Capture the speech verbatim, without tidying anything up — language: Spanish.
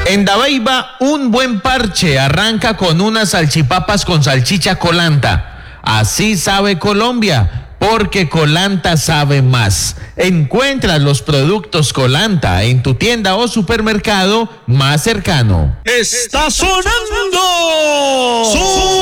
En Dabeiba, un buen parche arranca con unas salchipapas con salchicha Colanta. Así sabe Colombia, porque Colanta sabe más. Encuentra los productos Colanta en tu tienda o supermercado más cercano. Está sonando.